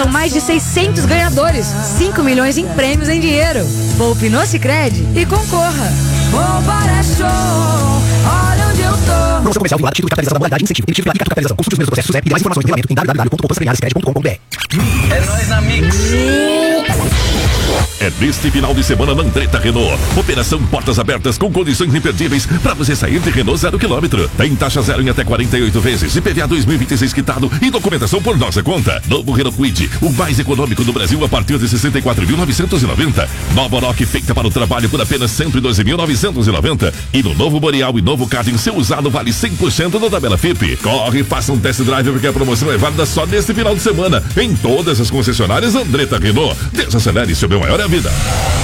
São mais de 600 ganhadores, 5 milhões em prêmios em dinheiro. Poupe no Sicredi e concorra. Poupar é show, olha onde eu tô. Promoção comercial vinculada, título de capitalização da modalidade de incentivo. Identifica a capitalização. Consulte os primeiros processos e mais informações em regulamento em www.poupançasemilares.com.br. É nóis na Mix. É neste final de semana na Andretta Renault. Operação Portas Abertas com condições imperdíveis para você sair de Renault 0 km. Tem taxa zero em até 48 vezes, IPVA 2026 quitado e documentação por nossa conta. Novo Renault Kwid, o mais econômico do Brasil a partir de 64.990. Nova Oroch feita para o trabalho por apenas 112.990. E no novo Boreal e novo Cadem, seu usado vale 100% da tabela FIP. Corre e faça um test drive porque a promoção é válida só neste final de semana em todas as concessionárias Andretta Renault. Desacelere, seu bem maior é a vida.